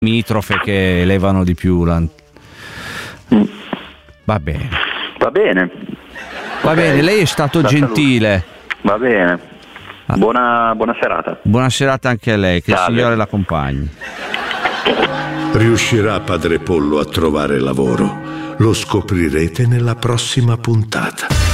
limitrofe che elevano di più Va bene. Va bene. Va bene, lei è stato gentile. Va bene. Buona serata. Buona serata anche a lei, che il Salve. Signore l'accompagni. Riuscirà Padre Pollo a trovare lavoro? Lo scoprirete nella prossima puntata.